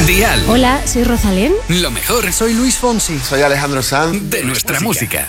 Dial. Hola, soy Rosalén. Lo mejor Soy Luis Fonsi. Soy Alejandro Sanz. de nuestra música.